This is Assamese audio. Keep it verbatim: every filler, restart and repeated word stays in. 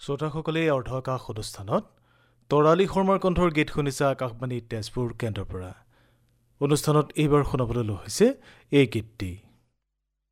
শ্ৰোতাসকলে অৰ্ধ আকাশ অনুষ্ঠানত তৰালী শৰ্মাৰ কণ্ঠৰ গীত শুনিছে আকাশবাণী তেজপুৰ কেন্দ্ৰৰ পৰা। অনুষ্ঠানত এইবাৰ শুনাবলৈ হৈছে এই গীতটি।